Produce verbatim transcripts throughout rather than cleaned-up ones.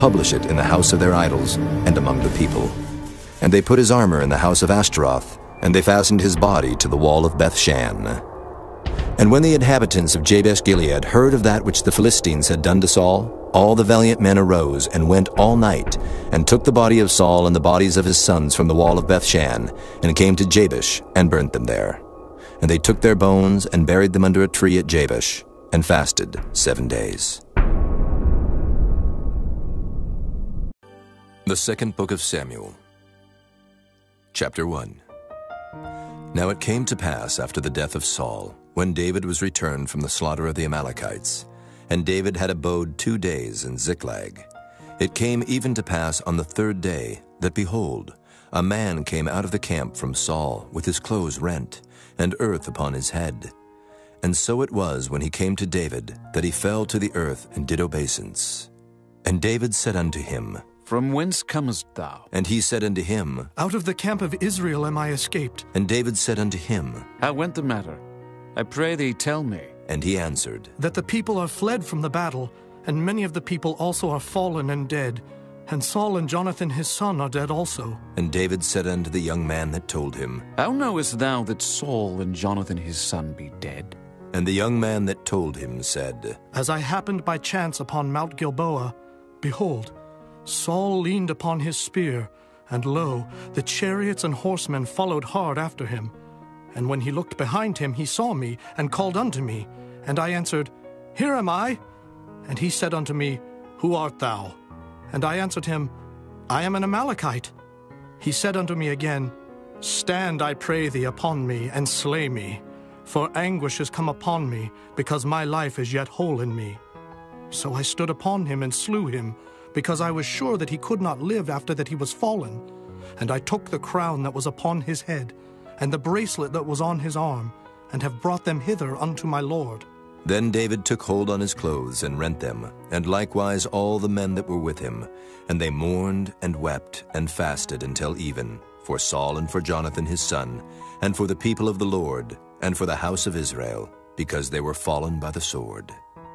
publish it in the house of their idols and among the people. And they put his armor in the house of Ashtaroth, and they fastened his body to the wall of Bethshan. And when the inhabitants of Jabesh-Gilead heard of that which the Philistines had done to Saul, all the valiant men arose and went all night, and took the body of Saul and the bodies of his sons from the wall of Bethshan, and came to Jabesh, and burnt them there. And they took their bones, and buried them under a tree at Jabesh, and fasted seven days. The Second Book of Samuel, Chapter one. Now it came to pass after the death of Saul, when David was returned from the slaughter of the Amalekites, and David had abode two days in Ziklag. It came even to pass on the third day, that, behold, a man came out of the camp from Saul, with his clothes rent, and earth upon his head. And so it was, when he came to David, that he fell to the earth and did obeisance. And David said unto him, From whence comest thou? And he said unto him, Out of the camp of Israel am I escaped. And David said unto him, How went the matter? I pray thee, tell me. And he answered, That the people are fled from the battle, and many of the people also are fallen and dead. And Saul and Jonathan his son are dead also. And David said unto the young man that told him, How knowest thou that Saul and Jonathan his son be dead? And the young man that told him said, As I happened by chance upon Mount Gilboa, behold, Saul leaned upon his spear, and lo, the chariots and horsemen followed hard after him. And when he looked behind him, he saw me, and called unto me. And I answered, Here am I. And he said unto me, Who art thou? And I answered him, I am an Amalekite. He said unto me again, Stand, I pray thee, upon me, and slay me. For anguish is come upon me, because my life is yet whole in me. So I stood upon him and slew him, because I was sure that he could not live after that he was fallen. And I took the crown that was upon his head, and the bracelet that was on his arm, and have brought them hither unto my lord. Then David took hold on his clothes and rent them, and likewise all the men that were with him. And they mourned and wept and fasted until even, for Saul and for Jonathan his son, and for the people of the Lord, and for the house of Israel, because they were fallen by the sword.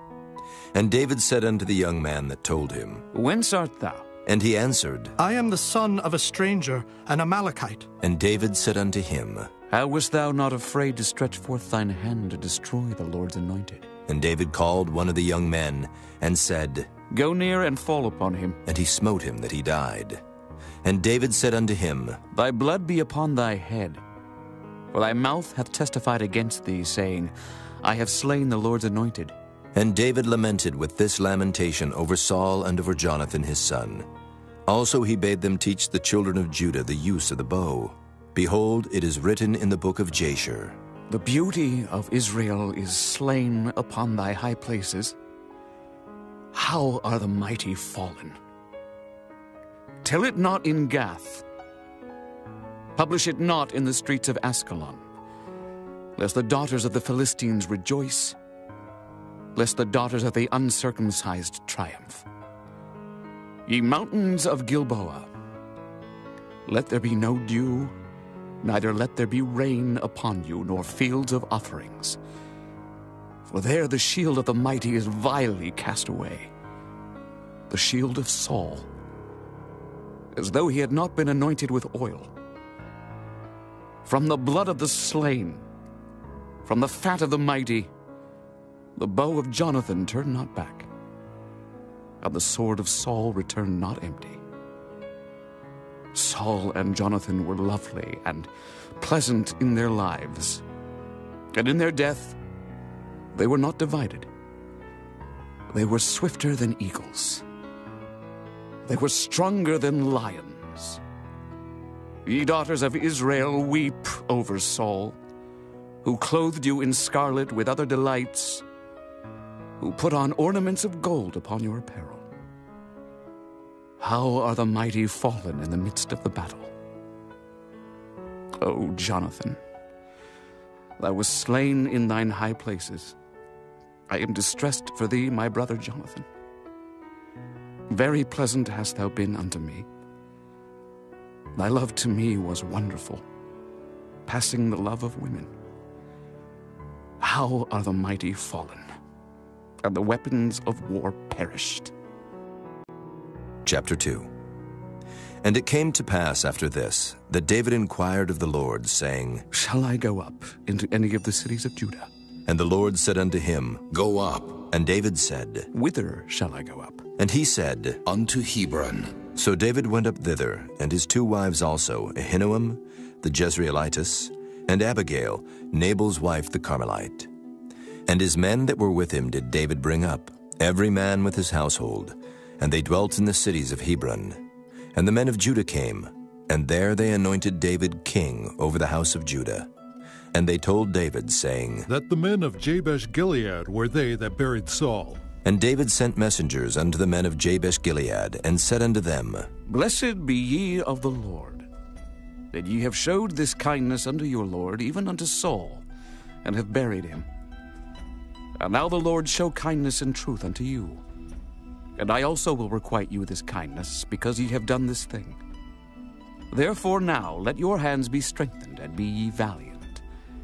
And David said unto the young man that told him, Whence art thou? And he answered, I am the son of a stranger, an Amalekite. And David said unto him, How wast thou not afraid to stretch forth thine hand to destroy the Lord's anointed? And David called one of the young men, and said, Go near and fall upon him. And he smote him that he died. And David said unto him, Thy blood be upon thy head. For thy mouth hath testified against thee, saying, I have slain the Lord's anointed. And David lamented with this lamentation over Saul and over Jonathan his son. Also he bade them teach the children of Judah the use of the bow. Behold, it is written in the book of Jasher, The beauty of Israel is slain upon thy high places. How are the mighty fallen? Tell it not in Gath. Publish it not in the streets of Askelon, lest the daughters of the Philistines rejoice, lest the daughters of the uncircumcised triumph. Ye mountains of Gilboa, let there be no dew, neither let there be rain upon you, nor fields of offerings. For there the shield of the mighty is vilely cast away, the shield of Saul, as though he had not been anointed with oil. From the blood of the slain, from the fat of the mighty, the bow of Jonathan turned not back, and the sword of Saul returned not empty. Saul and Jonathan were lovely and pleasant in their lives, and in their death they were not divided. They were swifter than eagles. They were stronger than lions. Ye daughters of Israel, weep over Saul, who clothed you in scarlet with other delights, who put on ornaments of gold upon your apparel. How are the mighty fallen in the midst of the battle? O Jonathan, thou wast slain in thine high places. I am distressed for thee, my brother Jonathan. Very pleasant hast thou been unto me. Thy love to me was wonderful, passing the love of women. How are the mighty fallen, and the weapons of war perished? Chapter two. And it came to pass after this, that David inquired of the Lord, saying, Shall I go up into any of the cities of Judah? And the Lord said unto him, Go up. And David said, Whither shall I go up? And he said, Unto Hebron. So David went up thither, and his two wives also, Ahinoam the Jezreelitess, and Abigail, Nabal's wife the Carmelite. And his men that were with him did David bring up, every man with his household, and they dwelt in the cities of Hebron. And the men of Judah came, and there they anointed David king over the house of Judah. And they told David, saying, That the men of Jabesh-Gilead were they that buried Saul. And David sent messengers unto the men of Jabesh-Gilead, and said unto them, Blessed be ye of the Lord, that ye have showed this kindness unto your Lord, even unto Saul, and have buried him. And now the Lord show kindness and truth unto you. And I also will requite you this kindness, because ye have done this thing. Therefore now let your hands be strengthened, and be ye valiant.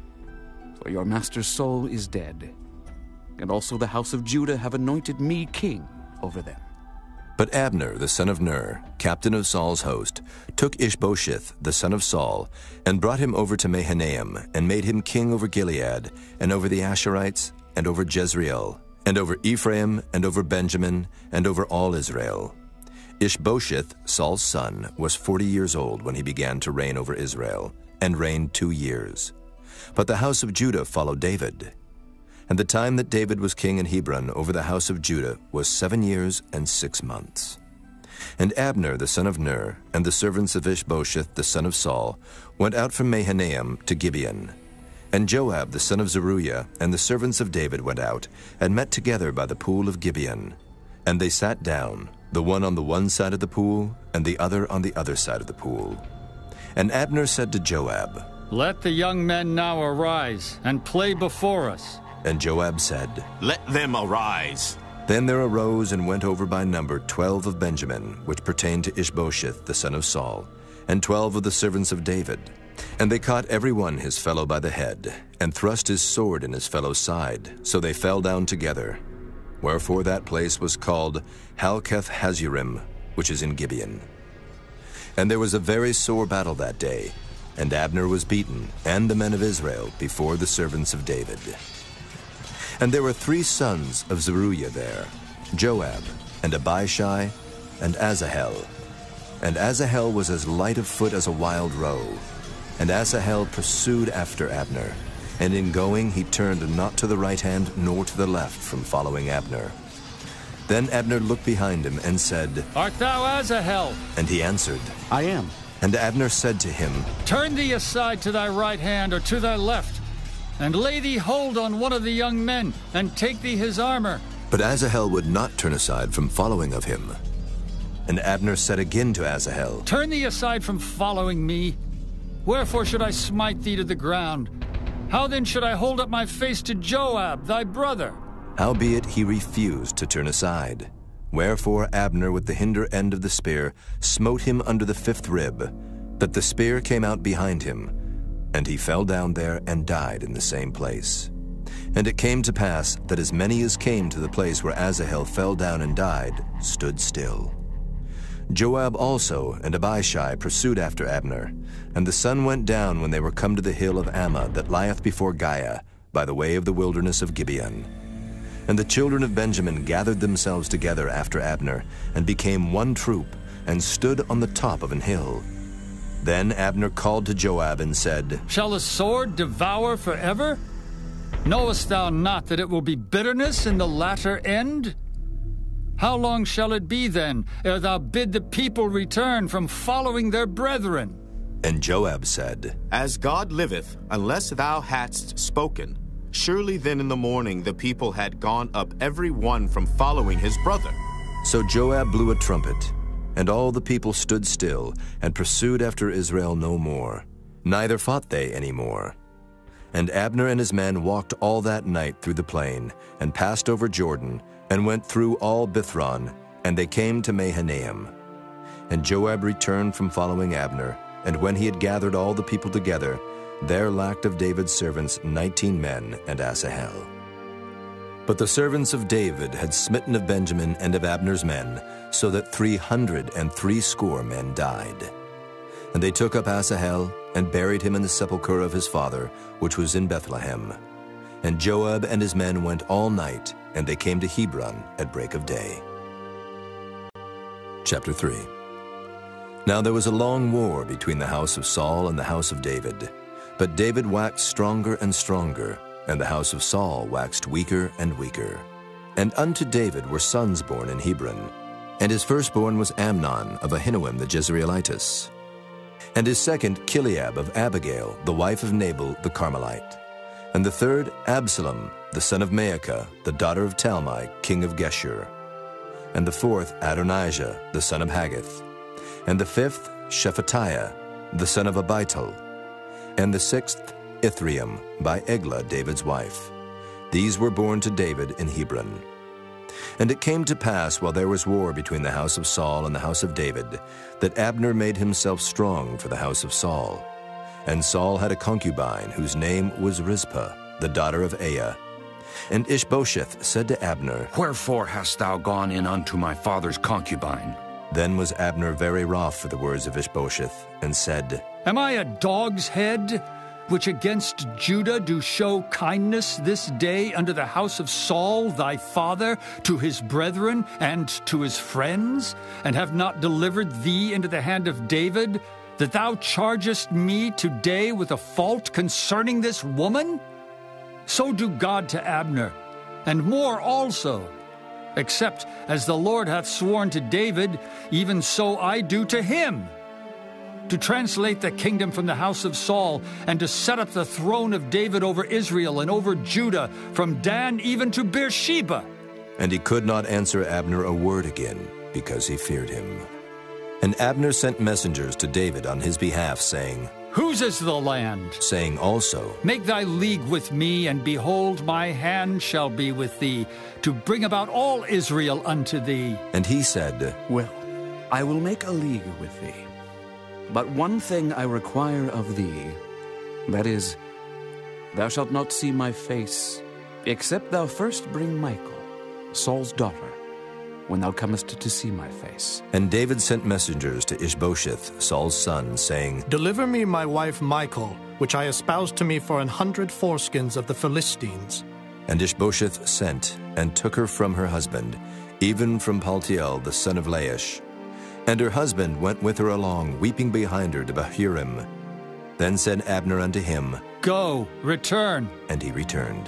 For your master Saul is dead, and also the house of Judah have anointed me king over them. But Abner the son of Ner, captain of Saul's host, took Ishbosheth the son of Saul, and brought him over to Mahanaim, and made him king over Gilead, and over the Asherites, and over Jezreel, and over Ephraim, and over Benjamin, and over all Israel. Ishbosheth, Saul's son, was forty years old when he began to reign over Israel, and reigned two years. But the house of Judah followed David. And the time that David was king in Hebron over the house of Judah was seven years and six months. And Abner the son of Ner, and the servants of Ishbosheth the son of Saul, went out from Mahanaim to Gibeon. And Joab the son of Zeruiah and the servants of David went out, and met together by the pool of Gibeon. And they sat down, the one on the one side of the pool, and the other on the other side of the pool. And Abner said to Joab, Let the young men now arise, and play before us. And Joab said, Let them arise. Then there arose and went over by number twelve of Benjamin, which pertained to Ishbosheth the son of Saul, and twelve of the servants of David. And they caught every one his fellow by the head, and thrust his sword in his fellow's side, so they fell down together. Wherefore that place was called Halketh Hazurim, which is in Gibeon. And there was a very sore battle that day, and Abner was beaten, and the men of Israel, before the servants of David. And there were three sons of Zeruiah there, Joab, and Abishai, and Asahel. And Asahel was as light of foot as a wild roe. And Asahel pursued after Abner, and in going he turned not to the right hand nor to the left from following Abner. Then Abner looked behind him and said, Art thou Asahel? And he answered, I am. And Abner said to him, Turn thee aside to thy right hand or to thy left, and lay thee hold on one of the young men, and take thee his armor. But Asahel would not turn aside from following of him. And Abner said again to Asahel, Turn thee aside from following me. Wherefore should I smite thee to the ground? How then should I hold up my face to Joab, thy brother? Howbeit he refused to turn aside. Wherefore Abner with the hinder end of the spear smote him under the fifth rib, that the spear came out behind him, and he fell down there and died in the same place. And it came to pass that as many as came to the place where Asahel fell down and died stood still. Joab also and Abishai pursued after Abner, and the sun went down when they were come to the hill of Ammah that lieth before Giah, by the way of the wilderness of Gibeon. And the children of Benjamin gathered themselves together after Abner, and became one troop, and stood on the top of an hill. Then Abner called to Joab and said, Shall the sword devour forever? Knowest thou not that it will be bitterness in the latter end? How long shall it be then, ere thou bid the people return from following their brethren? And Joab said, As God liveth, unless thou hadst spoken, surely then in the morning the people had gone up every one from following his brother. So Joab blew a trumpet, and all the people stood still, and pursued after Israel no more, neither fought they any more. And Abner and his men walked all that night through the plain, and passed over Jordan, and went through all Bithron, and they came to Mahanaim. And Joab returned from following Abner, and when he had gathered all the people together, there lacked of David's servants nineteen men and Asahel. But the servants of David had smitten of Benjamin and of Abner's men, so that three hundred and threescore men died. And they took up Asahel, and buried him in the sepulchre of his father, which was in Bethlehem. And Joab and his men went all night, and they came to Hebron at break of day. Chapter three. Now there was a long war between the house of Saul and the house of David. But David waxed stronger and stronger, and the house of Saul waxed weaker and weaker. And unto David were sons born in Hebron. And his firstborn was Amnon of Ahinoam the Jezreelitess. And his second Chileab of Abigail, the wife of Nabal the Carmelite. And the third Absalom, the son of Maacah, the daughter of Talmai, king of Geshur. And the fourth Adonijah, the son of Haggith. And the fifth Shephatiah, the son of Abital. And the sixth Ithream, by Eglah, David's wife. These were born to David in Hebron. And it came to pass, while there was war between the house of Saul and the house of David, that Abner made himself strong for the house of Saul. And Saul had a concubine, whose name was Rizpah, the daughter of Aiah. And Ishbosheth said to Abner, Wherefore hast thou gone in unto my father's concubine? Then was Abner very wroth for the words of Ishbosheth, and said, Am I a dog's head, which against Judah do show kindness this day unto the house of Saul thy father, to his brethren and to his friends, and have not delivered thee into the hand of David, that thou chargest me today with a fault concerning this woman? So do God to Abner, and more also. Except as the Lord hath sworn to David, even so I do to him, to translate the kingdom from the house of Saul, and to set up the throne of David over Israel and over Judah, from Dan even to Beersheba. And he could not answer Abner a word again, because he feared him. And Abner sent messengers to David on his behalf, saying, Whose is the land? Saying also, Make thy league with me, and behold, my hand shall be with thee, to bring about all Israel unto thee. And he said, Well, I will make a league with thee. But one thing I require of thee, that is, thou shalt not see my face, except thou first bring Michal, Saul's daughter, when thou comest to see my face. And David sent messengers to Ishbosheth, Saul's son, saying, Deliver me my wife Michal, which I espoused to me for an hundred foreskins of the Philistines. And Ishbosheth sent, and took her from her husband, even from Paltiel the son of Laish. And her husband went with her along, weeping behind her to Bahurim. Then said Abner unto him, Go, return. And he returned.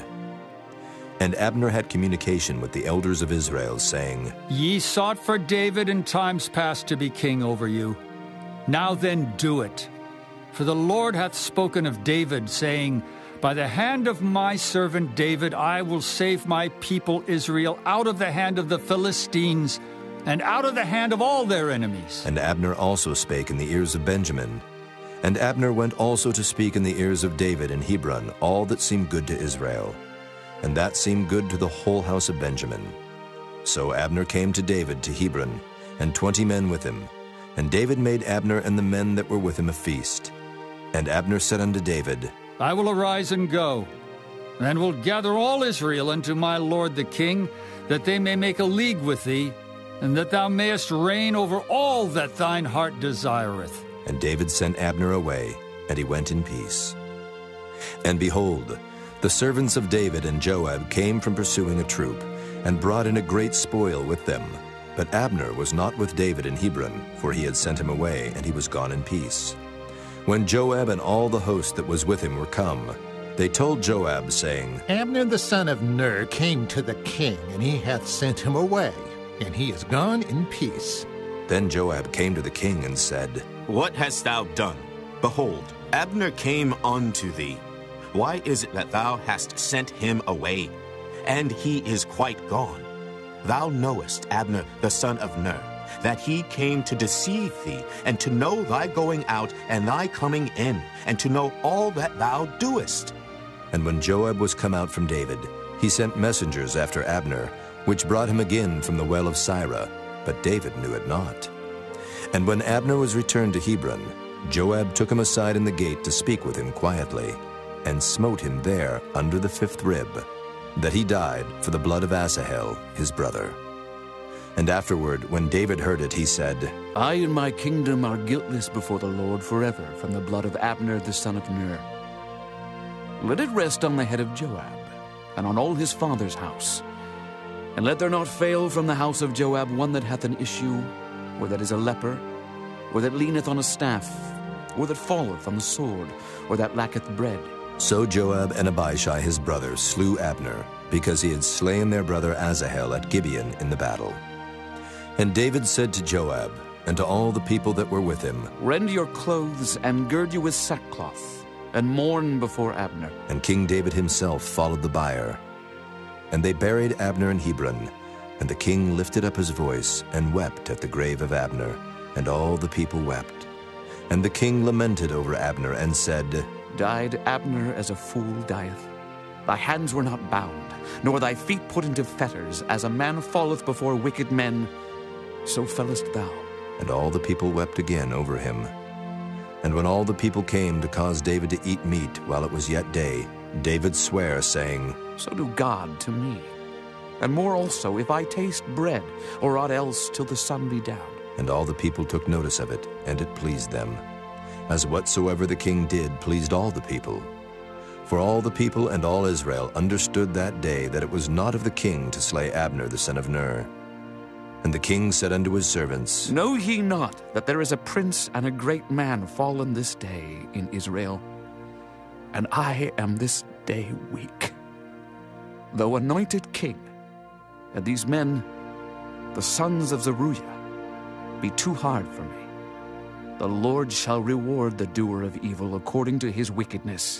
And Abner had communication with the elders of Israel, saying, Ye sought for David in times past to be king over you. Now then do it. For the Lord hath spoken of David, saying, By the hand of my servant David I will save my people Israel out of the hand of the Philistines, and out of the hand of all their enemies. And Abner also spake in the ears of Benjamin. And Abner went also to speak in the ears of David in Hebron all that seemed good to Israel. And that seemed good to the whole house of Benjamin. So Abner came to David to Hebron, and twenty men with him. And David made Abner and the men that were with him a feast. And Abner said unto David, I will arise and go, and will gather all Israel unto my lord the king, that they may make a league with thee, and that thou mayest reign over all that thine heart desireth. And David sent Abner away, and he went in peace. And behold, the servants of David and Joab came from pursuing a troop, and brought in a great spoil with them. But Abner was not with David in Hebron, for he had sent him away, and he was gone in peace. When Joab and all the host that was with him were come, they told Joab, saying, Abner the son of Ner came to the king, and he hath sent him away, and he is gone in peace. Then Joab came to the king and said, What hast thou done? Behold, Abner came unto thee. Why is it that thou hast sent him away? And he is quite gone. Thou knowest Abner the son of Ner, that he came to deceive thee, and to know thy going out and thy coming in, and to know all that thou doest. And when Joab was come out from David, he sent messengers after Abner, which brought him again from the well of Sirah, but David knew it not. And when Abner was returned to Hebron, Joab took him aside in the gate to speak with him quietly, and smote him there under the fifth rib. that he died for the blood of Asahel, his brother. And afterward, when David heard it, he said, I and my kingdom are guiltless before the Lord forever from the blood of Abner the son of Ner. Let it rest on the head of Joab, and on all his father's house. And let there not fail from the house of Joab one that hath an issue, or that is a leper, or that leaneth on a staff, or that falleth on the sword, or that lacketh bread. So Joab and Abishai his brother slew Abner, because he had slain their brother Asahel at Gibeon in the battle. And David said to Joab, and to all the people that were with him, Rend your clothes, and gird you with sackcloth, and mourn before Abner. And King David himself followed the bier. And they buried Abner in Hebron, and the king lifted up his voice, and wept at the grave of Abner, and all the people wept. And the king lamented over Abner, and said, Died Abner as a fool dieth? Thy hands were not bound, nor thy feet put into fetters, as a man falleth before wicked men, so fellest thou. And all the people wept again over him. And when all the people came to cause David to eat meat while it was yet day, David sware, saying, So do God to me, and more also, if I taste bread, or aught else till the sun be down. And all the people took notice of it, and it pleased them, as whatsoever the king did pleased all the people. For all the people and all Israel understood that day that it was not of the king to slay Abner the son of Ner. And the king said unto his servants, Know ye not that there is a prince and a great man fallen this day in Israel? And I am this day weak, though anointed king, and these men, the sons of Zeruiah, be too hard for me. The Lord shall reward the doer of evil according to his wickedness.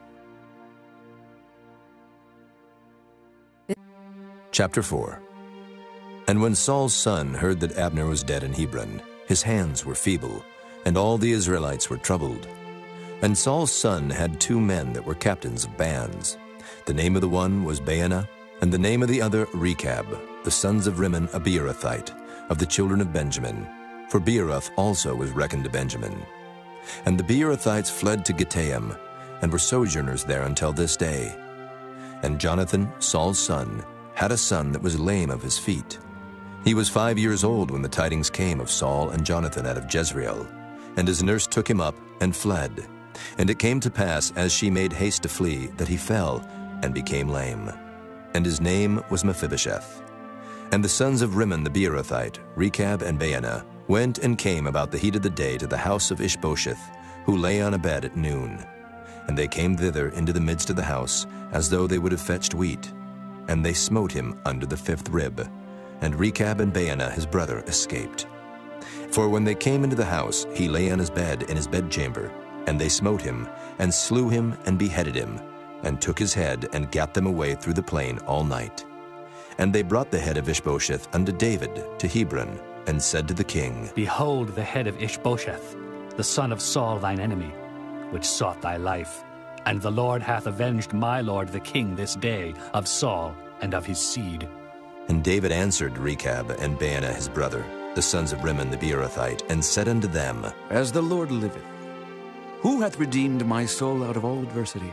Chapter four. And when Saul's son heard that Abner was dead in Hebron, his hands were feeble, and all the Israelites were troubled. And Saul's son had two men that were captains of bands. The name of the one was Baanah, and the name of the other Rechab, the sons of Rimmon a Beerothite, of the children of Benjamin. For Beeroth also was reckoned to Benjamin. And the Beerothites fled to Gittaim, and were sojourners there until this day. And Jonathan, Saul's son, had a son that was lame of his feet. He was five years old when the tidings came of Saul and Jonathan out of Jezreel. And his nurse took him up and fled. And it came to pass, as she made haste to flee, that he fell and became lame. And his name was Mephibosheth. And the sons of Rimmon the Beerothite, Rechab and Baanah, went and came about the heat of the day to the house of Ishbosheth, who lay on a bed at noon. And they came thither into the midst of the house, as though they would have fetched wheat. And they smote him under the fifth rib. And Rechab and Baanah his brother escaped. For when they came into the house, he lay on his bed in his bedchamber. And they smote him, and slew him, and beheaded him, and took his head, and gat them away through the plain all night. And they brought the head of Ishbosheth unto David to Hebron, and said to the king, Behold the head of Ishbosheth, the son of Saul thine enemy, which sought thy life. And the Lord hath avenged my lord the king this day of Saul and of his seed. And David answered Rechab and Baanah his brother, the sons of Rimmon the Beerothite, and said unto them, As the Lord liveth, who hath redeemed my soul out of all adversity?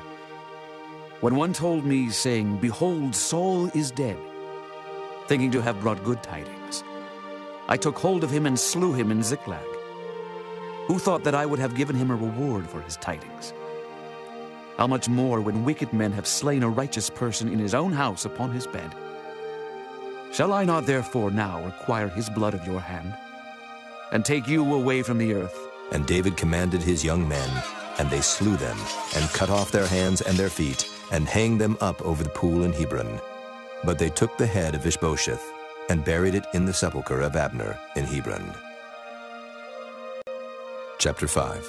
When one told me, saying, Behold, Saul is dead, thinking to have brought good tidings, I took hold of him and slew him in Ziklag. Who thought that I would have given him a reward for his tidings? How much more when wicked men have slain a righteous person in his own house upon his bed? Shall I not therefore now require his blood of your hand, and take you away from the earth? And David commanded his young men, and they slew them, and cut off their hands and their feet, and hanged them up over the pool in Hebron. But they took the head of Ishbosheth, and buried it in the sepulchre of Abner in Hebron. Chapter five.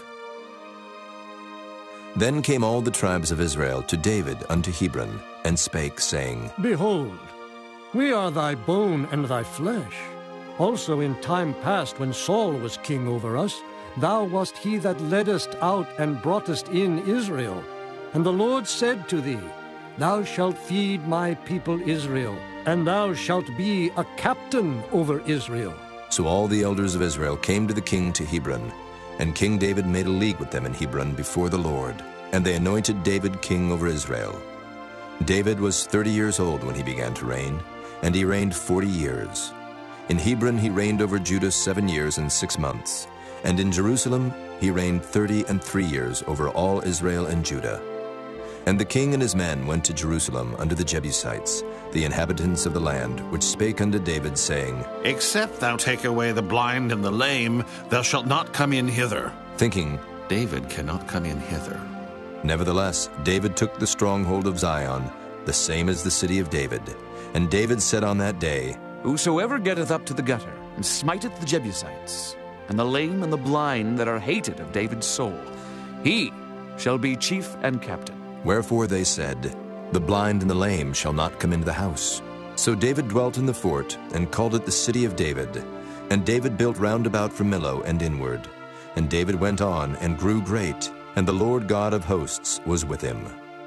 Then came all the tribes of Israel to David unto Hebron, and spake, saying, Behold, we are thy bone and thy flesh. Also in time past, when Saul was king over us, thou wast he that leddest out and broughtest in Israel. And the Lord said to thee, Thou shalt feed my people Israel, and thou shalt be a captain over Israel. So all the elders of Israel came to the king to Hebron, and King David made a league with them in Hebron before the Lord, and they anointed David king over Israel. David was thirty years old when he began to reign, and he reigned forty years. In Hebron he reigned over Judah seven years and six months, and in Jerusalem he reigned thirty and three years over all Israel and Judah. And the king and his men went to Jerusalem unto the Jebusites, the inhabitants of the land, which spake unto David, saying, Except thou take away the blind and the lame, thou shalt not come in hither. Thinking, David cannot come in hither. Nevertheless, David took the stronghold of Zion, the same as the city of David. And David said on that day, Whosoever getteth up to the gutter, and smiteth the Jebusites, and the lame and the blind that are hated of David's soul, he shall be chief and captain. Wherefore they said, The blind and the lame shall not come into the house. So David dwelt in the fort, and called it the city of David. And David built round about from Millo and inward. And David went on, and grew great, and the Lord God of hosts was with him.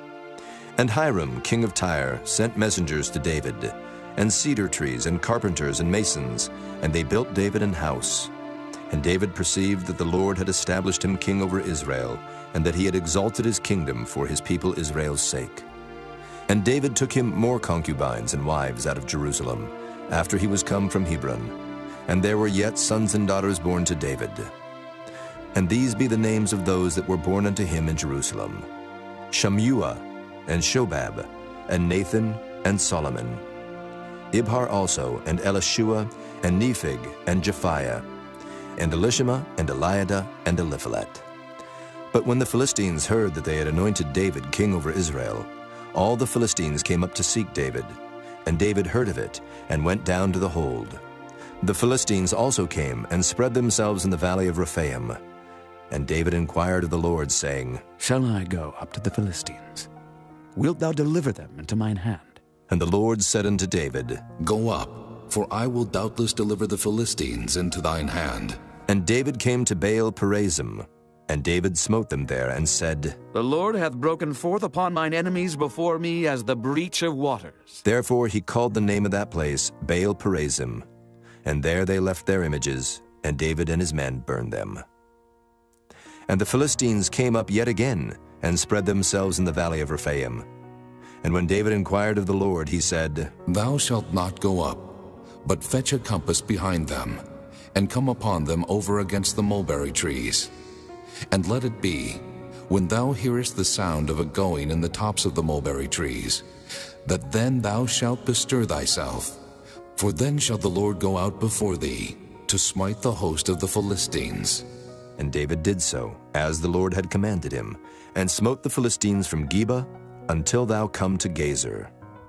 And Hiram, king of Tyre, sent messengers to David, and cedar trees, and carpenters, and masons, and they built David an house. And David perceived that the Lord had established him king over Israel, and that he had exalted his kingdom for his people Israel's sake. And David took him more concubines and wives out of Jerusalem, after he was come from Hebron. And there were yet sons and daughters born to David. And these be the names of those that were born unto him in Jerusalem: Shammua, and Shobab, and Nathan, and Solomon. Ibhar also, and Elishua, and Nephig, and Japhiah, and Elishama, and Eliada, and Eliphalet. But when the Philistines heard that they had anointed David king over Israel, all the Philistines came up to seek David. And David heard of it, and went down to the hold. The Philistines also came, and spread themselves in the valley of Rephaim. And David inquired of the Lord, saying, Shall I go up to the Philistines? Wilt thou deliver them into mine hand? And the Lord said unto David, Go up, for I will doubtless deliver the Philistines into thine hand. And David came to Baal Perazim, and David smote them there, and said, The Lord hath broken forth upon mine enemies before me as the breach of waters. Therefore he called the name of that place Baal Perazim. And there they left their images, and David and his men burned them. And the Philistines came up yet again, and spread themselves in the valley of Rephaim. And when David inquired of the Lord, he said, Thou shalt not go up, but fetch a compass behind them, and come upon them over against the mulberry trees. And let it be, when thou hearest the sound of a going in the tops of the mulberry trees, that then thou shalt bestir thyself, for then shall the Lord go out before thee, to smite the host of the Philistines. And David did so, as the Lord had commanded him, and smote the Philistines from Geba until thou come to Gazer.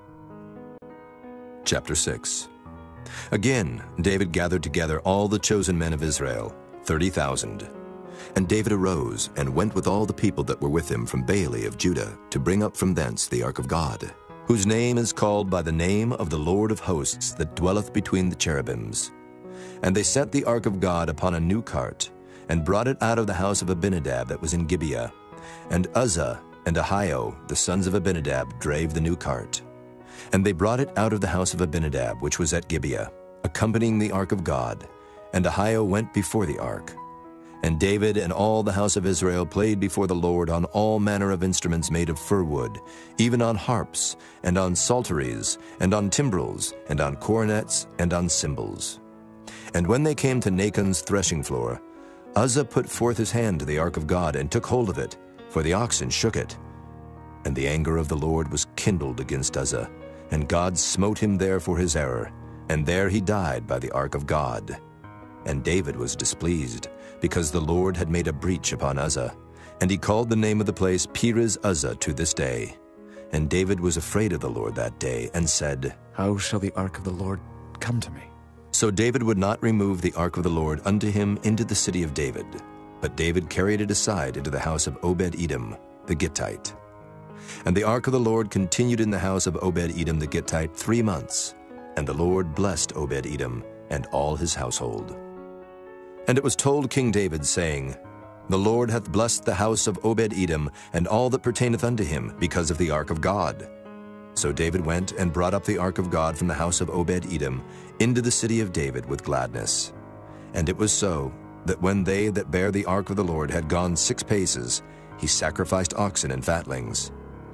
Chapter six. Again David gathered together all the chosen men of Israel, thirty thousand. And David arose, and went with all the people that were with him from Baale of Judah, to bring up from thence the ark of God, whose name is called by the name of the Lord of hosts, that dwelleth between the cherubims. And they set the ark of God upon a new cart, and brought it out of the house of Abinadab that was in Gibeah. And Uzzah and Ahio, the sons of Abinadab, drave the new cart. And they brought it out of the house of Abinadab, which was at Gibeah, accompanying the ark of God. And Ahio went before the ark. And David and all the house of Israel played before the Lord on all manner of instruments made of fir wood, even on harps, and on psalteries, and on timbrels, and on cornets, and on cymbals. And when they came to Nachon's threshing floor, Uzzah put forth his hand to the ark of God, and took hold of it, for the oxen shook it. And the anger of the Lord was kindled against Uzzah, and God smote him there for his error, and there he died by the ark of God. And David was displeased, because the Lord had made a breach upon Uzzah, and he called the name of the place Perez Uzzah to this day. And David was afraid of the Lord that day, and said, How shall the ark of the Lord come to me? So David would not remove the ark of the Lord unto him into the city of David, but David carried it aside into the house of Obed-Edom, the Gittite. And the ark of the Lord continued in the house of Obed-Edom the Gittite three months, and the Lord blessed Obed-Edom and all his household. And it was told King David, saying, The Lord hath blessed the house of Obed-Edom and all that pertaineth unto him, because of the ark of God. So David went and brought up the ark of God from the house of Obed-Edom into the city of David with gladness. And it was so, that when they that bare the ark of the Lord had gone six paces, he sacrificed oxen and fatlings.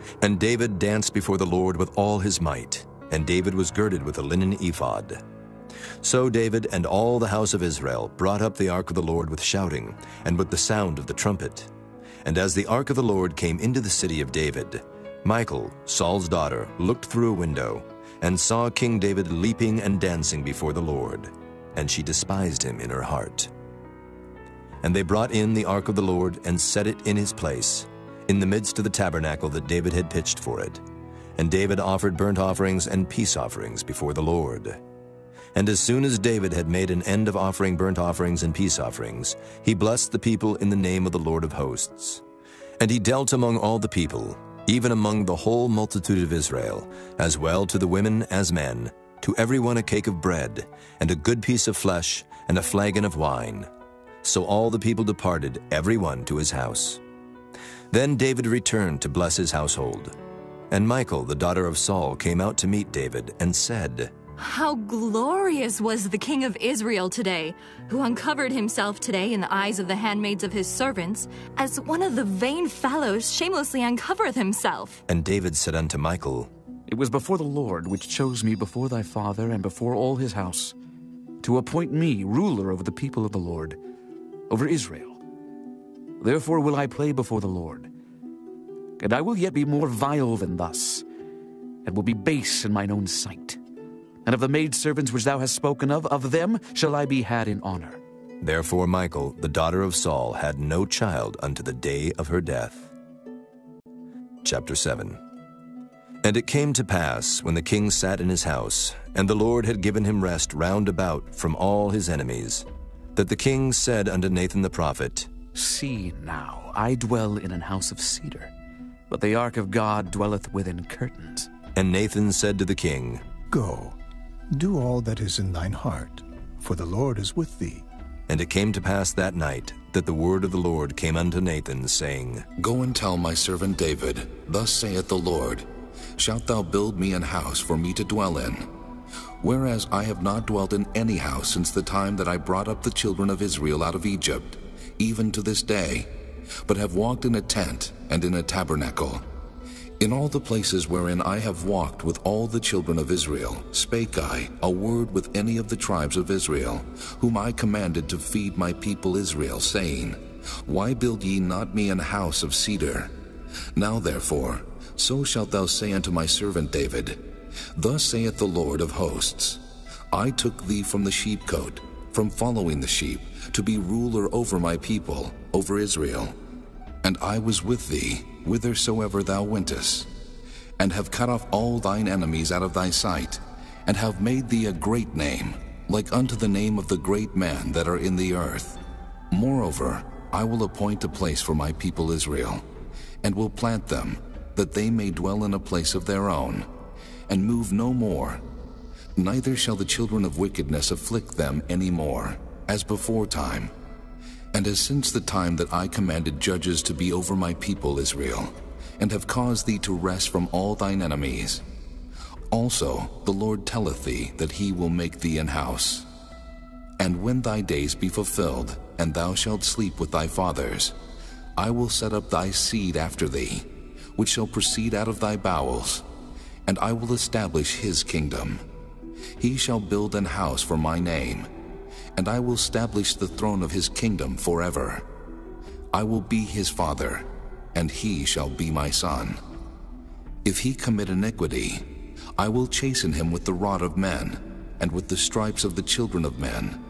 And David danced before the Lord with all his might, and David was girded with a linen ephod. So David and all the house of Israel brought up the ark of the Lord with shouting, and with the sound of the trumpet. And as the ark of the Lord came into the city of David, Michal, Saul's daughter, looked through a window, and saw King David leaping and dancing before the Lord, and she despised him in her heart. And they brought in the ark of the Lord, and set it in his place, in the midst of the tabernacle that David had pitched for it. And David offered burnt offerings and peace offerings before the Lord. And as soon as David had made an end of offering burnt offerings and peace offerings, he blessed the people in the name of the Lord of hosts. And he dealt among all the people, even among the whole multitude of Israel, as well to the women as men, to every one a cake of bread, and a good piece of flesh, and a flagon of wine. So all the people departed, every one to his house. Then David returned to bless his household. And Michal, the daughter of Saul, came out to meet David, and said, "How glorious was the king of Israel today, who uncovered himself today in the eyes of the handmaids of his servants, as one of the vain fellows shamelessly uncovereth himself." And David said unto Michal, "It was before the Lord which chose me before thy father and before all his house, to appoint me ruler over the people of the Lord, over Israel. Therefore will I play before the Lord. And I will yet be more vile than thus, and will be base in mine own sight. And of the maidservants which thou hast spoken of, of them shall I be had in honor." Therefore Michal, the daughter of Saul, had no child unto the day of her death. Chapter seven. And it came to pass, when the king sat in his house, and the Lord had given him rest round about from all his enemies, that the king said unto Nathan the prophet, "See now, I dwell in an house of cedar, but the ark of God dwelleth within curtains." And Nathan said to the king, "Go, do all that is in thine heart, for the Lord is with thee." And it came to pass that night that the word of the Lord came unto Nathan, saying, "Go and tell my servant David, Thus saith the Lord, Shalt thou build me an house for me to dwell in? Whereas I have not dwelt in any house since the time that I brought up the children of Israel out of Egypt, even to this day, but have walked in a tent and in a tabernacle. In all the places wherein I have walked with all the children of Israel, spake I a word with any of the tribes of Israel, whom I commanded to feed my people Israel, saying, Why build ye not me an house of cedar? Now therefore, so shalt thou say unto my servant David, Thus saith the Lord of hosts, I took thee from the sheepcote, from following the sheep, to be ruler over my people, over Israel. And I was with thee, whithersoever thou wentest, and have cut off all thine enemies out of thy sight, and have made thee a great name, like unto the name of the great men that are in the earth. Moreover, I will appoint a place for my people Israel, and will plant them, that they may dwell in a place of their own, and move no more. Neither shall the children of wickedness afflict them any more, as before time, and as since the time that I commanded judges to be over my people Israel, and have caused thee to rest from all thine enemies. Also the Lord telleth thee that he will make thee an house. And when thy days be fulfilled, and thou shalt sleep with thy fathers, I will set up thy seed after thee, which shall proceed out of thy bowels, and I will establish his kingdom. He shall build an house for my name, and I will establish the throne of his kingdom forever. I will be his father, and he shall be my son. If he commit iniquity, I will chasten him with the rod of men, and with the stripes of the children of men.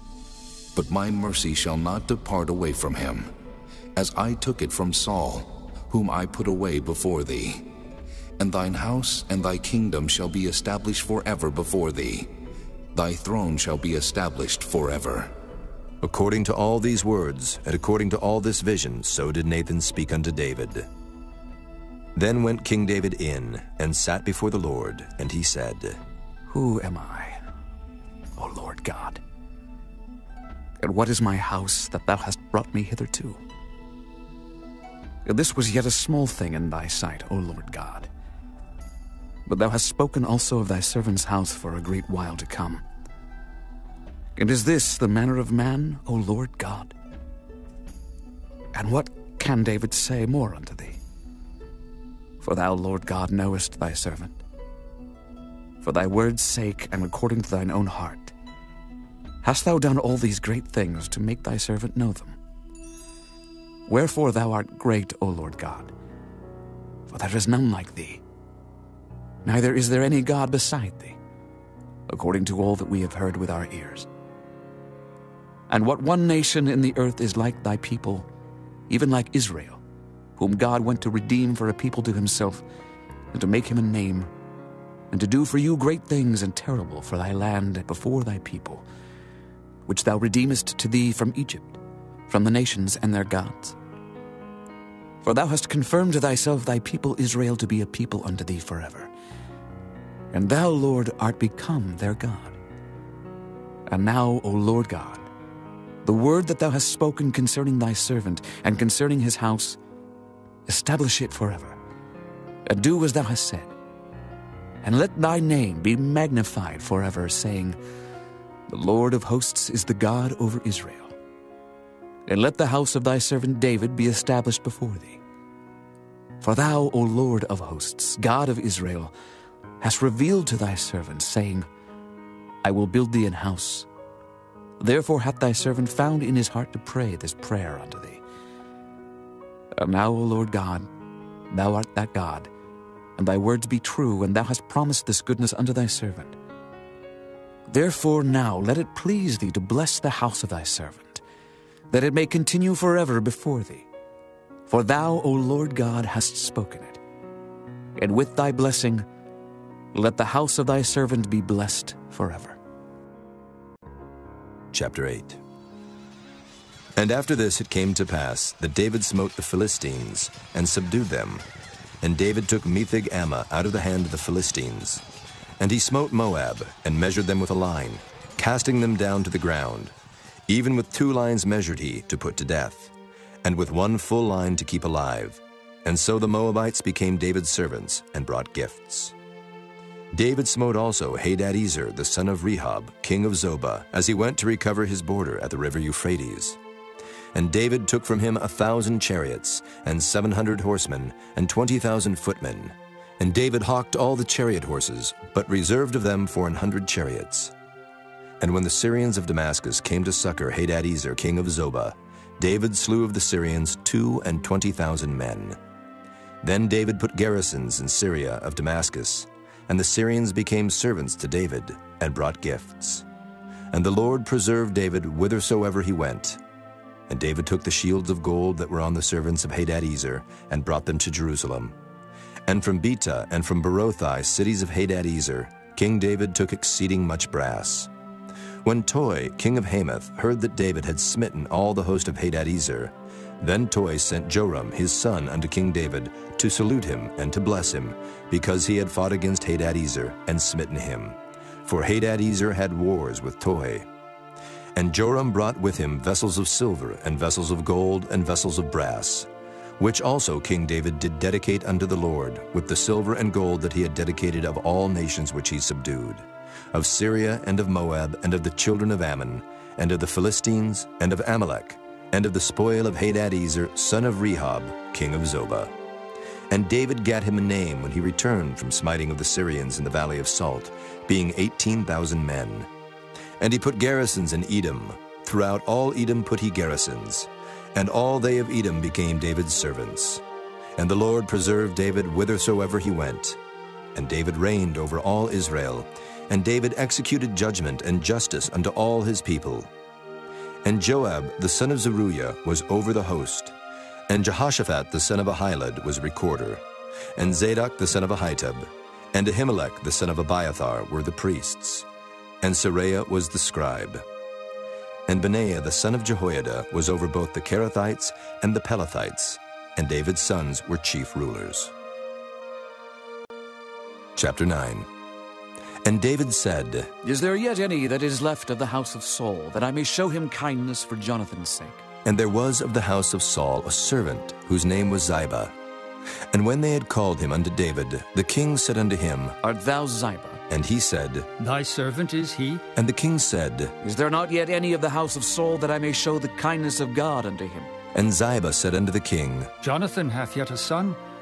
But my mercy shall not depart away from him, as I took it from Saul, whom I put away before thee. And thine house and thy kingdom shall be established forever before thee. Thy throne shall be established forever." According to all these words, and according to all this vision, so did Nathan speak unto David. Then went King David in, and sat before the Lord, and he said, Who am I, O Lord God? And what is my house that thou hast brought me hitherto? This was yet a small thing in thy sight, O Lord God. But thou hast spoken also of thy servant's house for a great while to come. And is this the manner of man, O Lord God? And what can David say more unto thee? For thou, Lord God, knowest thy servant. For thy word's sake, and according to thine own heart, hast thou done all these great things to make thy servant know them. Wherefore thou art great, O Lord God, for there is none like thee, neither is there any God beside thee, according to all that we have heard with our ears. And what one nation in the earth is like thy people, even like Israel, whom God went to redeem for a people to himself, and to make him a name, and to do for you great things and terrible for thy land before thy people, which thou redeemest to thee from Egypt, from the nations and their gods. For thou hast confirmed to thyself thy people Israel to be a people unto thee forever. And thou, Lord, art become their God. And now, O Lord God, the word that thou hast spoken concerning thy servant and concerning his house, establish it forever, and do as thou hast said. And let thy name be magnified forever, saying, The Lord of hosts is the God over Israel. And let the house of thy servant David be established before thee. For thou, O Lord of hosts, God of Israel, hast revealed to thy servant, saying, I will build thee an house. Therefore hath thy servant found in his heart to pray this prayer unto thee. And now, O Lord God, thou art that God, and thy words be true, and thou hast promised this goodness unto thy servant. Therefore now let it please thee to bless the house of thy servant, that it may continue forever before thee. For thou, O Lord God, hast spoken it. And with thy blessing, let the house of thy servant be blessed forever. Chapter eight. And after this it came to pass that David smote the Philistines, and subdued them. And David took Metheg-Ammah out of the hand of the Philistines. And he smote Moab, and measured them with a line, casting them down to the ground. Even with two lines measured he, to put to death, and with one full line to keep alive. And so the Moabites became David's servants, and brought gifts. David smote also Hadadezer, the son of Rehob, king of Zobah, as he went to recover his border at the river Euphrates. And David took from him a thousand chariots, and seven hundred horsemen, and twenty thousand footmen. And David hawked all the chariot horses, but reserved of them for an hundred chariots. And when the Syrians of Damascus came to succor Hadadezer, king of Zobah, David slew of the Syrians two and twenty thousand men. Then David put garrisons in Syria of Damascus, and the Syrians became servants to David, and brought gifts. And the Lord preserved David whithersoever he went. And David took the shields of gold that were on the servants of Hadadezer, and brought them to Jerusalem. And from Betah and from Berothai, cities of Hadadezer, King David took exceeding much brass. When Toi, king of Hamath, heard that David had smitten all the host of Hadadezer, then Toi sent Joram his son unto King David to salute him and to bless him, because he had fought against Hadadezer and smitten him. For Hadadezer had wars with Toi. And Joram brought with him vessels of silver, and vessels of gold, and vessels of brass, which also King David did dedicate unto the Lord, with the silver and gold that he had dedicated of all nations which he subdued, of Syria, and of Moab, and of the children of Ammon, and of the Philistines, and of Amalek, and of the spoil of Hadadezer, son of Rehob, king of Zobah. And David gat him a name when he returned from smiting of the Syrians in the valley of Salt, being eighteen thousand men. And he put garrisons in Edom. Throughout all Edom put he garrisons. And all they of Edom became David's servants. And the Lord preserved David whithersoever he went. And David reigned over all Israel. And David executed judgment and justice unto all his people. And Joab the son of Zeruiah was over the host. And Jehoshaphat the son of Ahilud was recorder. And Zadok the son of Ahitub. And Ahimelech the son of Abiathar were the priests. And Seraiah was the scribe. And Benaiah the son of Jehoiada was over both the Kerethites and the Pelethites, and David's sons were chief rulers. Chapter nine. And David said, Is there yet any that is left of the house of Saul, that I may show him kindness for Jonathan's sake? And there was of the house of Saul a servant, whose name was Ziba. And when they had called him unto David, the king said unto him, Art thou Ziba? And he said, Thy servant is he. And the king said, Is there not yet any of the house of Saul, that I may show the kindness of God unto him? And Ziba said unto the king, Jonathan hath yet a son,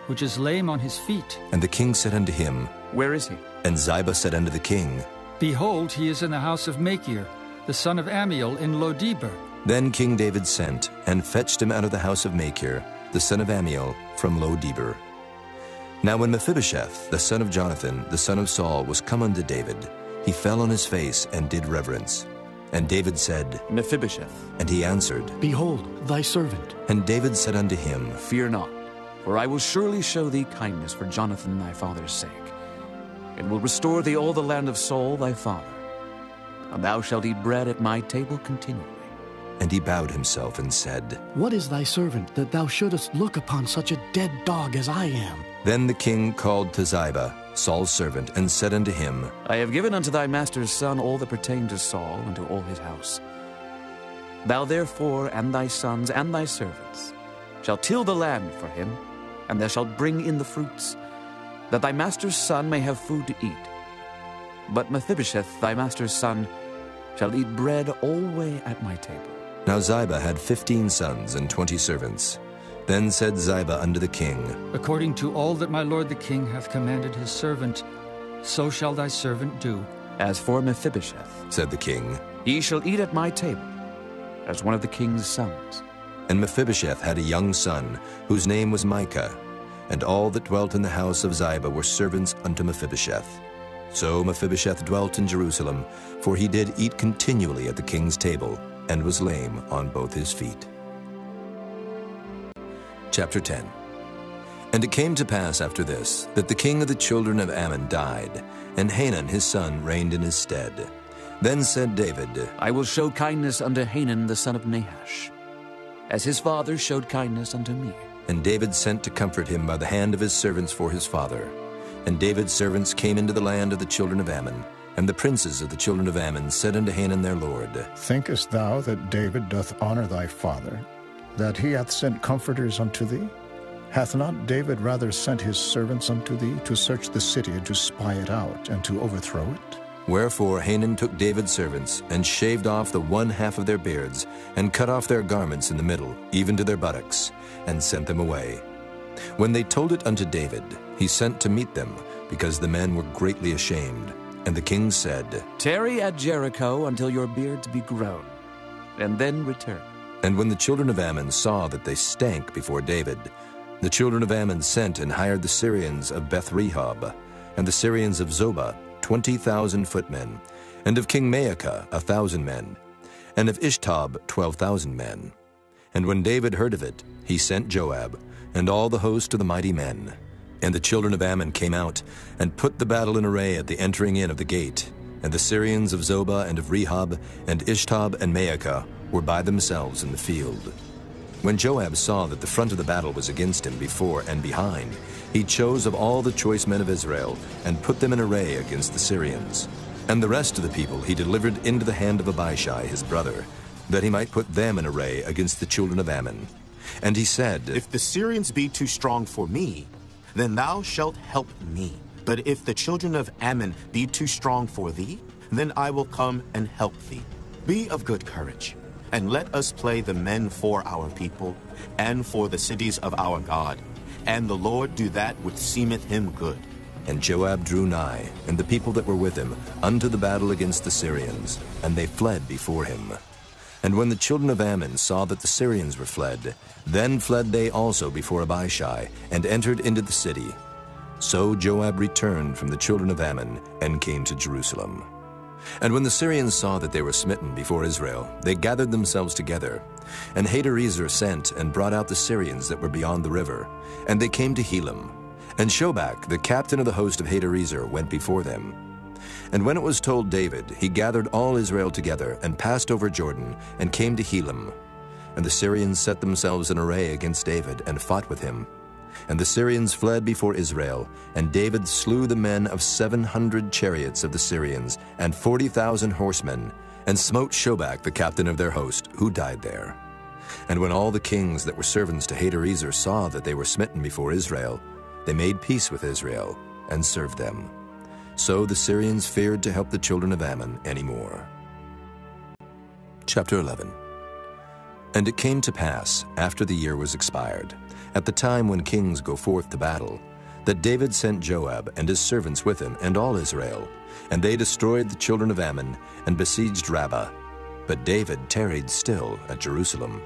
which is lame on his feet. And the king said unto him, Where is he? And Ziba said unto the king, Behold, he is in the house of Machir, the son of Ammiel, in Lo-debar. Then King David sent, and fetched him out of the house of Machir, the son of Ammiel, from Lo-debar. Now when Mephibosheth, the son of Jonathan, the son of Saul, was come unto David, he fell on his face and did reverence. And David said, Mephibosheth. And he answered, Behold, thy servant. And David said unto him, Fear not, for I will surely show thee kindness for Jonathan thy father's sake, and will restore thee all the land of Saul thy father. And thou shalt eat bread at my table continually. And he bowed himself and said, What is thy servant, that thou shouldest look upon such a dead dog as I am? Then the king called to Ziba, Saul's servant, and said unto him, I have given unto thy master's son all that pertained to Saul and to all his house. Thou therefore and thy sons and thy servants shalt till the land for him, and thou shalt bring in the fruits, that thy master's son may have food to eat. But Mephibosheth thy master's son shall eat bread alway at my table. Now Ziba had fifteen sons and twenty servants. Then said Ziba unto the king, According to all that my lord the king hath commanded his servant, so shall thy servant do. As for Mephibosheth, said the king, he shall eat at my table, as one of the king's sons. And Mephibosheth had a young son, whose name was Micah, and all that dwelt in the house of Ziba were servants unto Mephibosheth. So Mephibosheth dwelt in Jerusalem, for he did eat continually at the king's table, and was lame on both his feet. Chapter ten. And it came to pass after this, that the king of the children of Ammon died, and Hanun his son reigned in his stead. Then said David, I will show kindness unto Hanun the son of Nahash, as his father showed kindness unto me. And David sent to comfort him by the hand of his servants for his father. And David's servants came into the land of the children of Ammon, and the princes of the children of Ammon said unto Hanun their lord, Thinkest thou that David doth honor thy father, that he hath sent comforters unto thee? Hath not David rather sent his servants unto thee to search the city and to spy it out and to overthrow it? Wherefore Hanun took David's servants, and shaved off the one half of their beards, and cut off their garments in the middle, even to their buttocks, and sent them away. When they told it unto David, he sent to meet them, because the men were greatly ashamed. And the king said, Tarry at Jericho until your beards be grown, and then return. And when the children of Ammon saw that they stank before David, the children of Ammon sent and hired the Syrians of Beth-rehob, and the Syrians of Zobah, twenty thousand footmen, and of King Maacah a thousand men, and of Ishtob twelve thousand men. And when David heard of it, he sent Joab, and all the host of the mighty men. And the children of Ammon came out, and put the battle in array at the entering in of the gate. And the Syrians of Zobah and of Rehob, and Ishtob and Maacah, were by themselves in the field. When Joab saw that the front of the battle was against him before and behind, he chose of all the choice men of Israel, and put them in array against the Syrians. And the rest of the people he delivered into the hand of Abishai his brother, that he might put them in array against the children of Ammon. And he said, If the Syrians be too strong for me, then thou shalt help me. But if the children of Ammon be too strong for thee, then I will come and help thee. Be of good courage, and let us play the men for our people, and for the cities of our God. And the Lord do that which seemeth him good. And Joab drew nigh, and the people that were with him, unto the battle against the Syrians, and they fled before him. And when the children of Ammon saw that the Syrians were fled, then fled they also before Abishai, and entered into the city. So Joab returned from the children of Ammon, and came to Jerusalem. And when the Syrians saw that they were smitten before Israel, they gathered themselves together. And Hadarezer sent and brought out the Syrians that were beyond the river, and they came to Helam. And Shobach, the captain of the host of Hadarezer, went before them. And when it was told David, he gathered all Israel together, and passed over Jordan, and came to Helam. And the Syrians set themselves in array against David, and fought with him. And the Syrians fled before Israel, and David slew the men of seven hundred chariots of the Syrians, and forty thousand horsemen, and smote Shobach the captain of their host, who died there. And when all the kings that were servants to Hadarezer saw that they were smitten before Israel, they made peace with Israel, and served them. So the Syrians feared to help the children of Ammon any more. Chapter eleven. And it came to pass, after the year was expired, at the time when kings go forth to battle, that David sent Joab and his servants with him and all Israel, and they destroyed the children of Ammon and besieged Rabbah. But David tarried still at Jerusalem.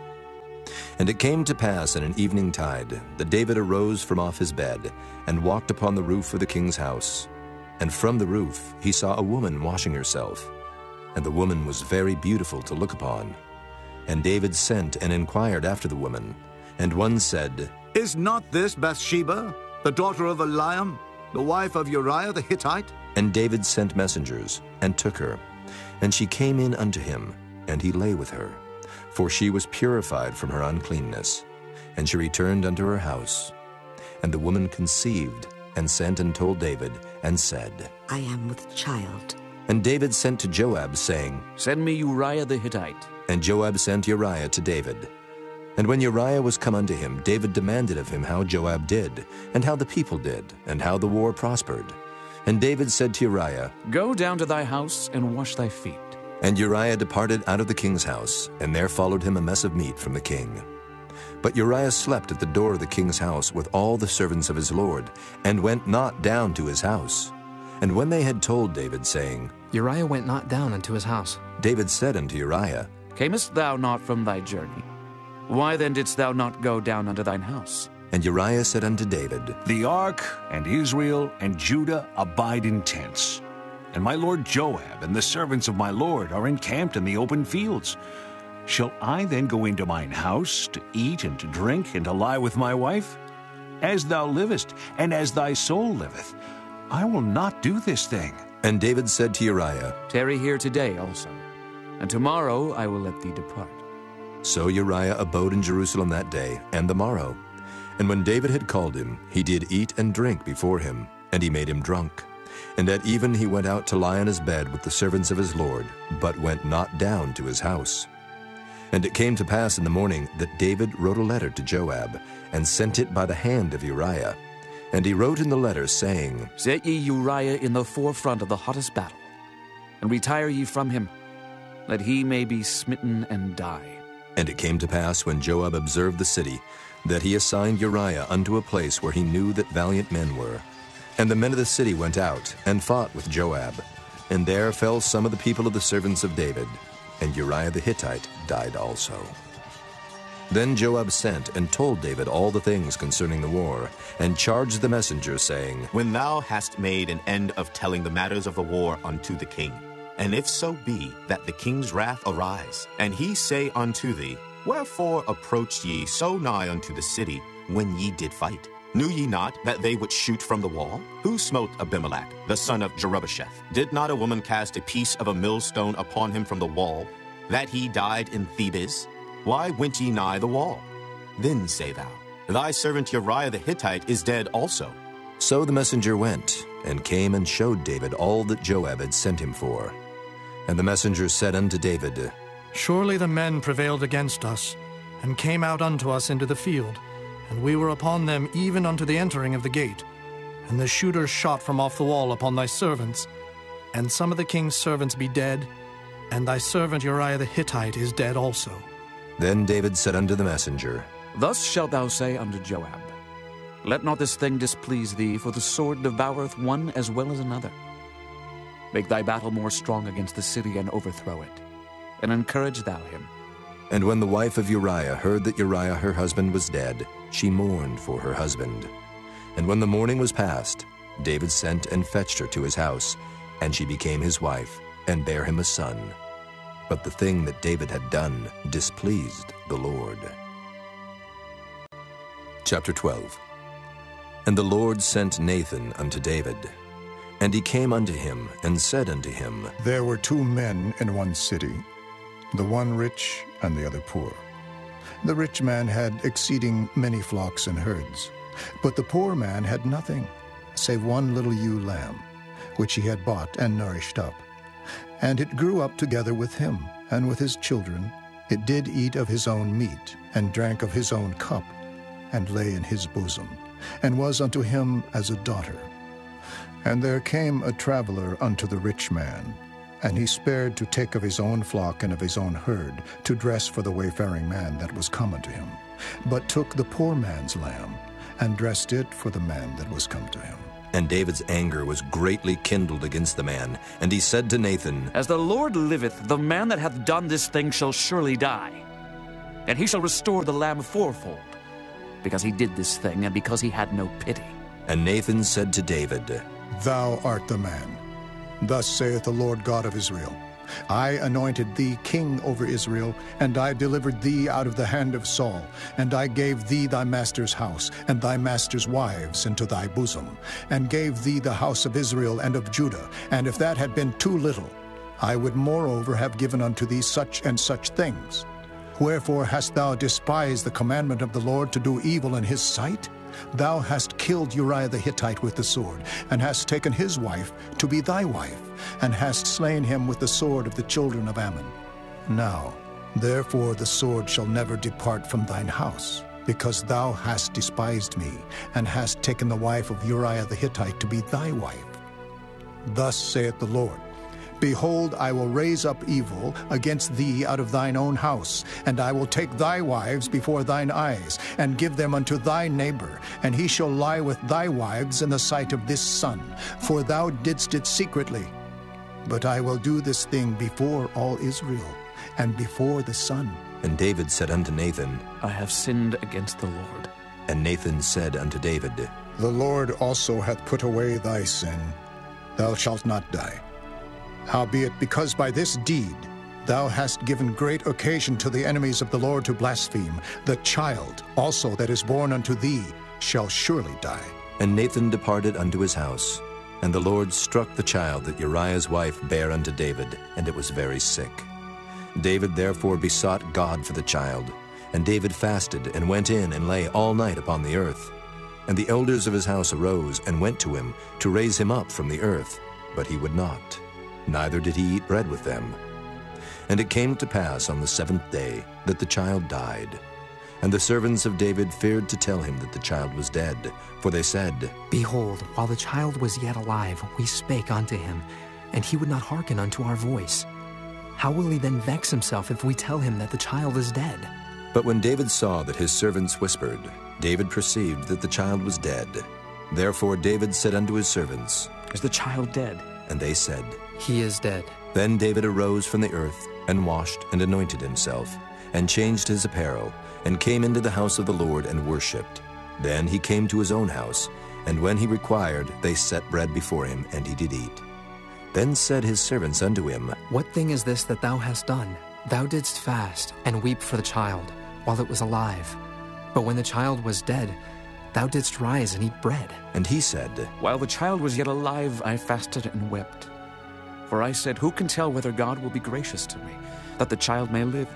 And it came to pass in an evening tide that David arose from off his bed and walked upon the roof of the king's house. And from the roof he saw a woman washing herself, and the woman was very beautiful to look upon. And David sent and inquired after the woman. And one said, Is not this Bathsheba, the daughter of Eliam, the wife of Uriah the Hittite? And David sent messengers, and took her. And she came in unto him, and he lay with her. For she was purified from her uncleanness. And she returned unto her house. And the woman conceived, and sent and told David, and said, I am with child. And David sent to Joab, saying, Send me Uriah the Hittite. And Joab sent Uriah to David. And when Uriah was come unto him, David demanded of him how Joab did, and how the people did, and how the war prospered. And David said to Uriah, Go down to thy house, and wash thy feet. And Uriah departed out of the king's house, and there followed him a mess of meat from the king. But Uriah slept at the door of the king's house with all the servants of his lord, and went not down to his house. And when they had told David, saying, Uriah went not down unto his house, David said unto Uriah, Camest thou not from thy journey? Why then didst thou not go down unto thine house? And Uriah said unto David, The ark and Israel and Judah abide in tents, and my lord Joab and the servants of my lord are encamped in the open fields. Shall I then go into mine house to eat and to drink and to lie with my wife? As thou livest, and as thy soul liveth, I will not do this thing. And David said to Uriah, Tarry here today also, and tomorrow I will let thee depart. So Uriah abode in Jerusalem that day and the morrow. And when David had called him, he did eat and drink before him, and he made him drunk. And at even he went out to lie on his bed with the servants of his lord, but went not down to his house. And it came to pass in the morning that David wrote a letter to Joab, and sent it by the hand of Uriah. And he wrote in the letter, saying, Set ye Uriah in the forefront of the hottest battle, and retire ye from him, that he may be smitten and die. And it came to pass, when Joab observed the city, that he assigned Uriah unto a place where he knew that valiant men were. And the men of the city went out, and fought with Joab. And there fell some of the people of the servants of David, and Uriah the Hittite died also. Then Joab sent and told David all the things concerning the war, and charged the messenger, saying, When thou hast made an end of telling the matters of the war unto the king, and if so be that the king's wrath arise, and he say unto thee, Wherefore approached ye so nigh unto the city, when ye did fight? Knew ye not that they would shoot from the wall? Who smote Abimelech, the son of Jerubbesheth? Did not a woman cast a piece of a millstone upon him from the wall, that he died in Thebes? Why went ye nigh the wall? Then say thou, Thy servant Uriah the Hittite is dead also. So the messenger went, and came and showed David all that Joab had sent him for. And the messenger said unto David, Surely the men prevailed against us, and came out unto us into the field, and we were upon them even unto the entering of the gate. And the shooters shot from off the wall upon thy servants, and some of the king's servants be dead, and thy servant Uriah the Hittite is dead also. Then David said unto the messenger, Thus shalt thou say unto Joab, Let not this thing displease thee, for the sword devoureth one as well as another. Make thy battle more strong against the city, and overthrow it, and encourage thou him. And when the wife of Uriah heard that Uriah her husband was dead, she mourned for her husband. And when the mourning was past, David sent and fetched her to his house, and she became his wife, and bare him a son. But the thing that David had done displeased the Lord. Chapter twelve. And the Lord sent Nathan unto David. And he came unto him, and said unto him, There were two men in one city, the one rich and the other poor. The rich man had exceeding many flocks and herds, but the poor man had nothing, save one little ewe lamb, which he had bought and nourished up. And it grew up together with him, and with his children. It did eat of his own meat, and drank of his own cup, and lay in his bosom, and was unto him as a daughter. And there came a traveler unto the rich man, And he spared to take of his own flock and of his own herd, to dress for the wayfaring man that was come unto him, but took the poor man's lamb, and dressed it for the man that was come to him. And David's anger was greatly kindled against the man, and he said to Nathan, As the Lord liveth, the man that hath done this thing shall surely die, and he shall restore the lamb fourfold, because he did this thing, and because he had no pity. And Nathan said to David, Thou art the man. Thus saith the Lord God of Israel, I anointed thee king over Israel, and I delivered thee out of the hand of Saul, and I gave thee thy master's house, and thy master's wives into thy bosom, and gave thee the house of Israel and of Judah. And if that had been too little, I would moreover have given unto thee such and such things. Wherefore hast thou despised the commandment of the Lord to do evil in his sight? Thou hast killed Uriah the Hittite with the sword, and hast taken his wife to be thy wife, and hast slain him with the sword of the children of Ammon. Now, therefore the sword shall never depart from thine house, because thou hast despised me, and hast taken the wife of Uriah the Hittite to be thy wife. Thus saith the Lord, Behold, I will raise up evil against thee out of thine own house, and I will take thy wives before thine eyes, and give them unto thy neighbor, and he shall lie with thy wives in the sight of this sun, for thou didst it secretly. But I will do this thing before all Israel, and before the sun. And David said unto Nathan, I have sinned against the Lord. And Nathan said unto David, The Lord also hath put away thy sin. Thou shalt not die. Howbeit, because by this deed thou hast given great occasion to the enemies of the Lord to blaspheme, the child also that is born unto thee shall surely die. And Nathan departed unto his house. And the Lord struck the child that Uriah's wife bare unto David, and it was very sick. David therefore besought God for the child. And David fasted, and went in, and lay all night upon the earth. And the elders of his house arose, and went to him, to raise him up from the earth. But he would not, neither did he eat bread with them. And it came to pass on the seventh day that the child died. And the servants of David feared to tell him that the child was dead, for they said, Behold, while the child was yet alive, we spake unto him, and he would not hearken unto our voice. How will he then vex himself if we tell him that the child is dead? But when David saw that his servants whispered, David perceived that the child was dead. Therefore David said unto his servants, Is the child dead? And they said, He is dead. Then David arose from the earth, and washed and anointed himself, and changed his apparel, and came into the house of the Lord and worshipped. Then he came to his own house, and when he required, they set bread before him, and he did eat. Then said his servants unto him, What thing is this that thou hast done? Thou didst fast, and weep for the child, while it was alive. But when the child was dead, thou didst rise and eat bread. And he said, While the child was yet alive, I fasted and wept. For I said, Who can tell whether God will be gracious to me, that the child may live?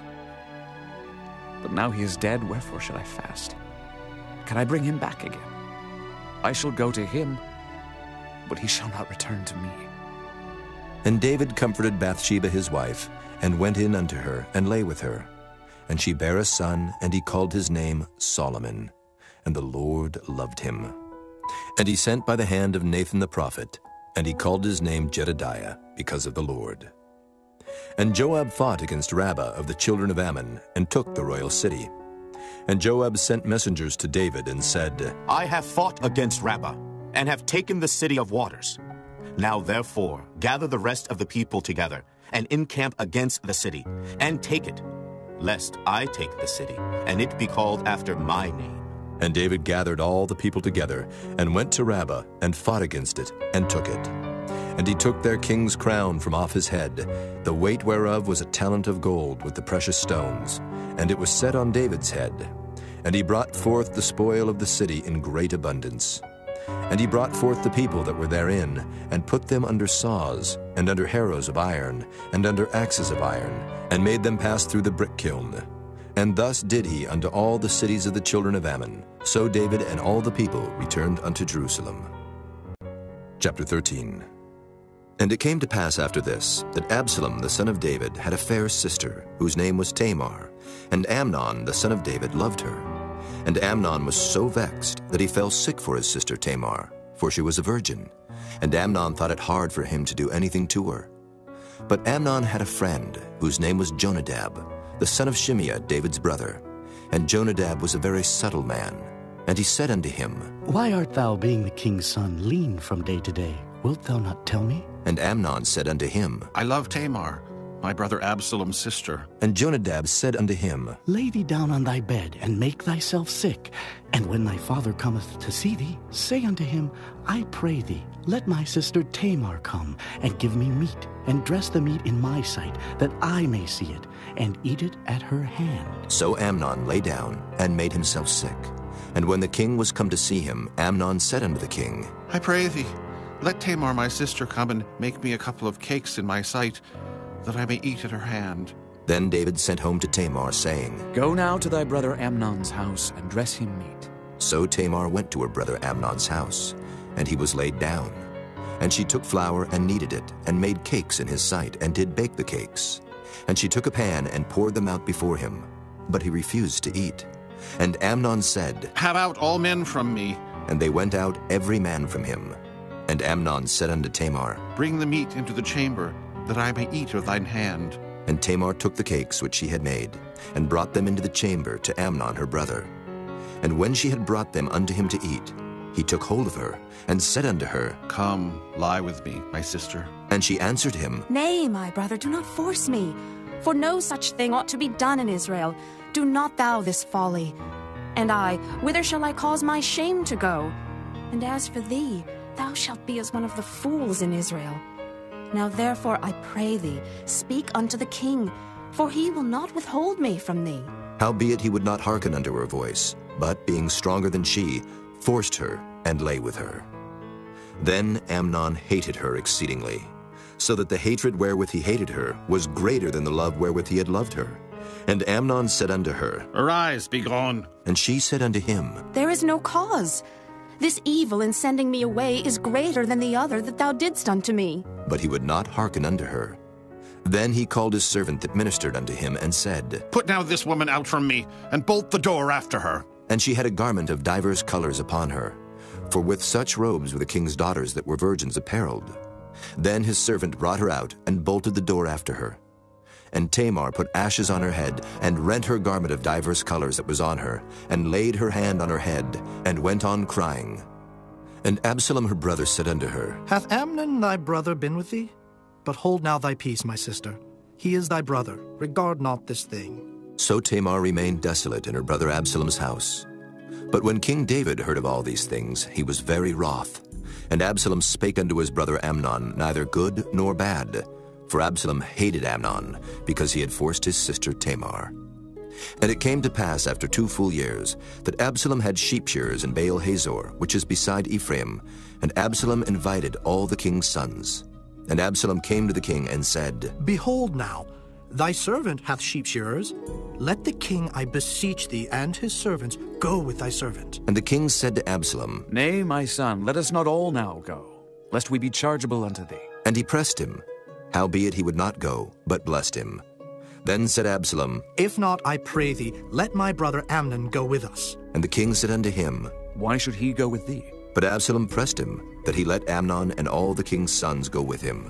But now he is dead, wherefore should I fast? Can I bring him back again? I shall go to him, but he shall not return to me. And David comforted Bathsheba his wife, and went in unto her, and lay with her. And she bare a son, and he called his name Solomon. And the Lord loved him. And he sent by the hand of Nathan the prophet, and he called his name Jedediah, because of the Lord. And Joab fought against Rabbah of the children of Ammon, and took the royal city. And Joab sent messengers to David, and said, I have fought against Rabbah, and have taken the city of waters. Now therefore gather the rest of the people together, and encamp against the city, and take it, lest I take the city, and it be called after my name. And David gathered all the people together, and went to Rabbah, and fought against it, and took it. And he took their king's crown from off his head, the weight whereof was a talent of gold with the precious stones, and it was set on David's head. And he brought forth the spoil of the city in great abundance. And he brought forth the people that were therein, and put them under saws, and under harrows of iron, and under axes of iron, and made them pass through the brick kiln. And thus did he unto all the cities of the children of Ammon. So David and all the people returned unto Jerusalem. Chapter thirteen. And it came to pass after this, that Absalom the son of David had a fair sister, whose name was Tamar, and Amnon the son of David loved her. And Amnon was so vexed that he fell sick for his sister Tamar, for she was a virgin. And Amnon thought it hard for him to do anything to her. But Amnon had a friend, whose name was Jonadab, the son of Shimeah, David's brother. And Jonadab was a very subtle man. And he said unto him, Why art thou, being the king's son, lean from day to day? Wilt thou not tell me? And Amnon said unto him, I love Tamar, my brother Absalom's sister. And Jonadab said unto him, Lay thee down on thy bed, and make thyself sick. And when thy father cometh to see thee, say unto him, I pray thee, let my sister Tamar come, and give me meat, and dress the meat in my sight, that I may see it, and eat it at her hand. So Amnon lay down, and made himself sick. And when the king was come to see him, Amnon said unto the king, I pray thee, let Tamar my sister come and make me a couple of cakes in my sight, that I may eat at her hand. Then David sent home to Tamar, saying, Go now to thy brother Amnon's house, and dress him meat. So Tamar went to her brother Amnon's house, and he was laid down. And she took flour and kneaded it, and made cakes in his sight, and did bake the cakes. And she took a pan and poured them out before him, but he refused to eat. And Amnon said, Have out all men from me. And they went out every man from him. And Amnon said unto Tamar, Bring the meat into the chamber, that I may eat of thine hand. And Tamar took the cakes which she had made, and brought them into the chamber to Amnon her brother. And when she had brought them unto him to eat, he took hold of her, and said unto her, Come, lie with me, my sister. And she answered him, Nay, my brother, do not force me, for no such thing ought to be done in Israel. Do not thou this folly. And I, whither shall I cause my shame to go? And as for thee, thou shalt be as one of the fools in Israel. Now therefore I pray thee, speak unto the king, for he will not withhold me from thee. Howbeit he would not hearken unto her voice, but, being stronger than she, forced her, and lay with her. Then Amnon hated her exceedingly, so that the hatred wherewith he hated her was greater than the love wherewith he had loved her. And Amnon said unto her, Arise, be gone. And she said unto him, There is no cause. This evil in sending me away is greater than the other that thou didst unto me. But he would not hearken unto her. Then he called his servant that ministered unto him, and said, Put now this woman out from me, and bolt the door after her. And she had a garment of divers colors upon her, for with such robes were the king's daughters that were virgins apparelled. Then his servant brought her out, and bolted the door after her. And Tamar put ashes on her head, and rent her garment of divers colors that was on her, and laid her hand on her head, and went on crying. And Absalom her brother said unto her, Hath Amnon thy brother been with thee? But hold now thy peace, my sister. He is thy brother. Regard not this thing. So Tamar remained desolate in her brother Absalom's house. But when King David heard of all these things, he was very wroth. And Absalom spake unto his brother Amnon neither good nor bad. For Absalom hated Amnon, because he had forced his sister Tamar. And it came to pass after two full years, that Absalom had sheep shearers in Baal Hazor, which is beside Ephraim. And Absalom invited all the king's sons. And Absalom came to the king and said, Behold now, thy servant hath sheep shearers. Let the king, I beseech thee, and his servants go with thy servant. And the king said to Absalom, Nay, my son, let us not all now go, lest we be chargeable unto thee. And he pressed him. Howbeit he would not go, but blessed him. Then said Absalom, If not, I pray thee, let my brother Amnon go with us. And the king said unto him, Why should he go with thee? But Absalom pressed him, that he let Amnon and all the king's sons go with him.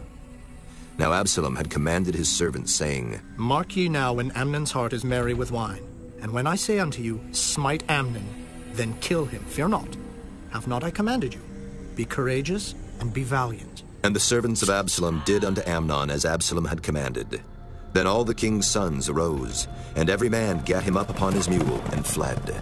Now Absalom had commanded his servants, saying, Mark ye now when Amnon's heart is merry with wine. And when I say unto you, Smite Amnon, then kill him, fear not. Have not I commanded you? Be courageous and be valiant. And the servants of Absalom did unto Amnon as Absalom had commanded. Then all the king's sons arose, and every man gat him up upon his mule, and fled.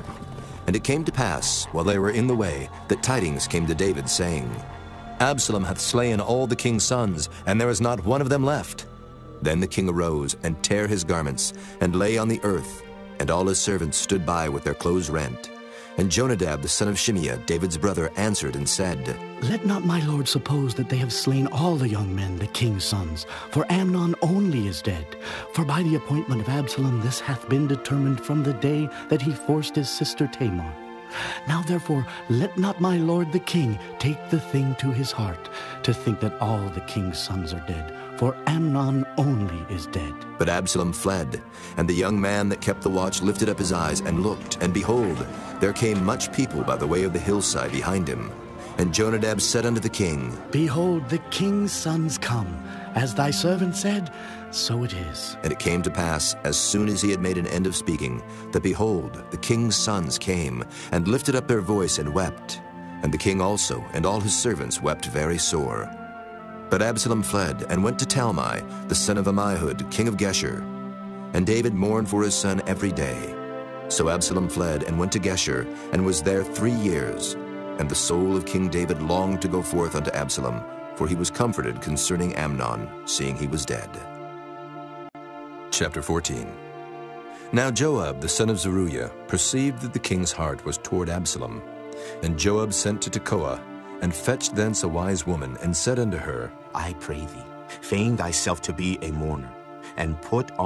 And it came to pass, while they were in the way, that tidings came to David, saying, Absalom hath slain all the king's sons, and there is not one of them left. Then the king arose, and tare his garments, and lay on the earth, and all his servants stood by with their clothes rent. And Jonadab the son of Shimeah, David's brother, answered and said, Let not my lord suppose that they have slain all the young men, the king's sons, for Amnon only is dead. For by the appointment of Absalom this hath been determined from the day that he forced his sister Tamar. Now therefore let not my lord the king take the thing to his heart, to think that all the king's sons are dead, for Amnon only is dead. But Absalom fled, and the young man that kept the watch lifted up his eyes and looked, and behold, there came much people by the way of the hillside behind him. And Jonadab said unto the king, Behold, the king's sons come. As thy servant said, so it is. And it came to pass, as soon as he had made an end of speaking, that behold, the king's sons came, and lifted up their voice and wept. And the king also, and all his servants, wept very sore. But Absalom fled, and went to Talmai, the son of Ammihud, king of Geshur. And David mourned for his son every day. So Absalom fled, and went to Geshur, and was there three years. And the soul of King David longed to go forth unto Absalom, for he was comforted concerning Amnon, seeing he was dead. Chapter fourteen. Now Joab, the son of Zeruiah, perceived that the king's heart was toward Absalom. And Joab sent to Tekoa, and fetched thence a wise woman, and said unto her, I pray thee, feign thyself to be a mourner, and put on